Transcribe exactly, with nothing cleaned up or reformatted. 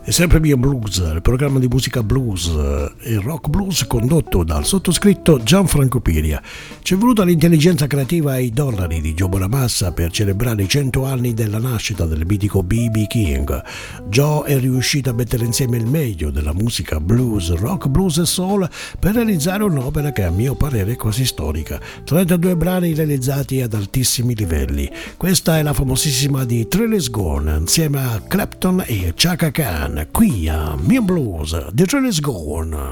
È sempre Mio Blues, il programma di musica blues e rock blues condotto dal sottoscritto Gianfranco Piria. Ci è voluta l'intelligenza creativa e i dollari di Joe Bonamassa per celebrare i cento anni della nascita del mitico B B King. Joe è riuscito a mettere insieme il meglio della musica blues, rock blues e soul per realizzare un'opera che a mio parere è quasi storica. trentadue brani realizzati ad altissimi livelli. Questa è la famosissima di Thrill Is Gone insieme a Clapton e Chaka Khan. Qui a Mio Blues, The Train Is Gone.